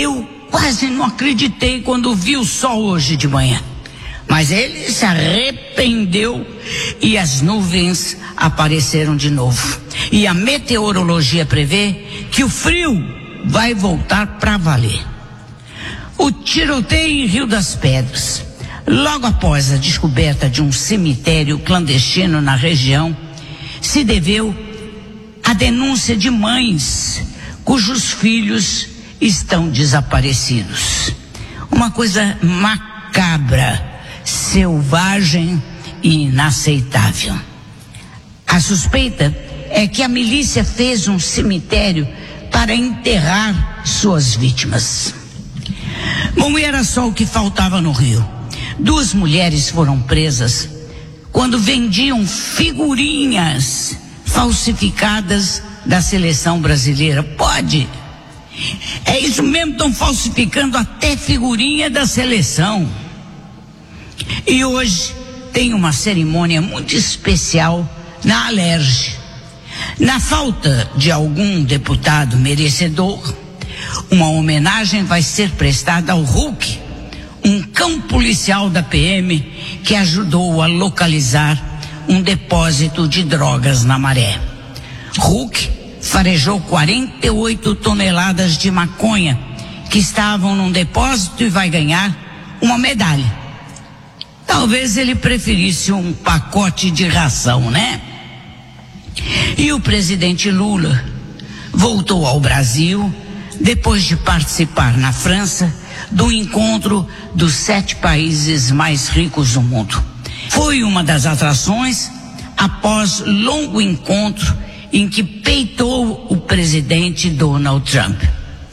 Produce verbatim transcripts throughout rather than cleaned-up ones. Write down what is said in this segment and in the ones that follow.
Eu quase não acreditei quando vi o sol hoje de manhã. Mas ele se arrependeu e as nuvens apareceram de novo. E a meteorologia prevê que o frio vai voltar para valer. O tiroteio em Rio das Pedras, logo após a descoberta de um cemitério clandestino na região, se deveu à denúncia de mães cujos filhos estão desaparecidos. Uma coisa macabra, selvagem e inaceitável. A suspeita é que a milícia fez um cemitério para enterrar suas vítimas. Bom, era só o que faltava no Rio. Duas mulheres foram presas quando vendiam figurinhas falsificadas da seleção brasileira. Pode! É isso mesmo, estão falsificando até figurinha da seleção. E hoje tem uma cerimônia muito especial na Alerj. Na falta de algum deputado merecedor, uma homenagem vai ser prestada ao Hulk, um cão policial da P M que ajudou a localizar um depósito de drogas na Maré. Hulk farejou quarenta e oito toneladas de maconha que estavam num depósito e vai ganhar uma medalha. Talvez ele preferisse um pacote de ração, né? E o presidente Lula voltou ao Brasil depois de participar na França do encontro dos sete países mais ricos do mundo. Foi uma das atrações após longo encontro em que peitou o presidente Donald Trump.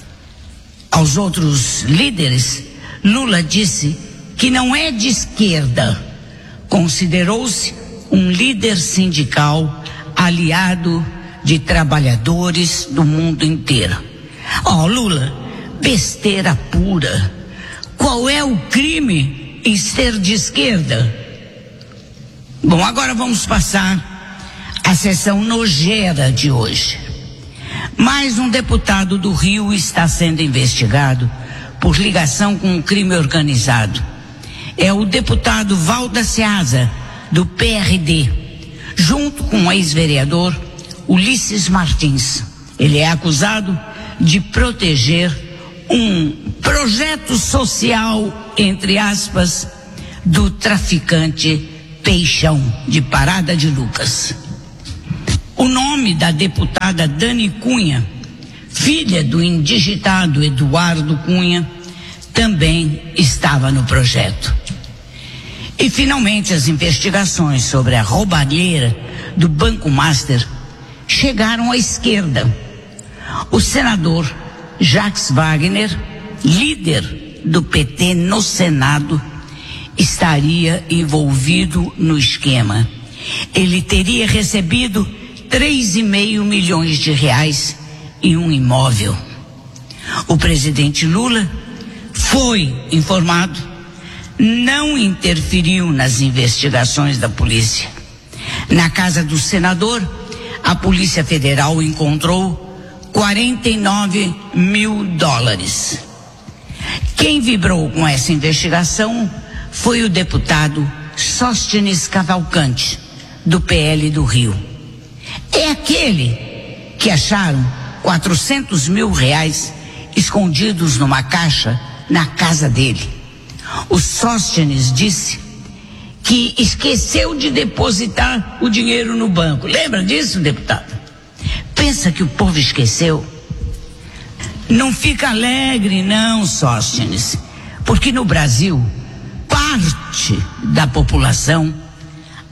Aos outros líderes, Lula disse que não é de esquerda. Considerou-se um líder sindical aliado de trabalhadores do mundo inteiro. Ó, oh, Lula, besteira pura. Qual é o crime em ser de esquerda? Bom, agora vamos passar à sessão nojeira de hoje. Mais um deputado do Rio está sendo investigado por ligação com um crime organizado. É o deputado Valda Seasa, do P R D, junto com o ex-vereador Ulisses Martins. Ele é acusado de proteger um projeto social, entre aspas, do traficante Peixão, de Parada de Lucas. O nome da deputada Dani Cunha, filha do indigitado Eduardo Cunha, também estava no projeto. E finalmente as investigações sobre a roubalheira do Banco Master chegaram à esquerda. O senador Jacques Wagner, líder do P T no Senado, estaria envolvido no esquema. Ele teria recebido três e meio milhões de reais em um imóvel. O presidente Lula foi informado, não interferiu nas investigações da polícia. Na casa do senador, a Polícia Federal encontrou quarenta e nove mil dólares. Quem vibrou com essa investigação foi o deputado Sóstenes Cavalcante, do P L do Rio. É aquele que acharam quatrocentos mil reais escondidos numa caixa na casa dele. O Sóstenes disse que esqueceu de depositar o dinheiro no banco. Lembra disso, deputado? Pensa que o povo esqueceu? Não fica alegre, não, Sóstenes, porque no Brasil, parte da população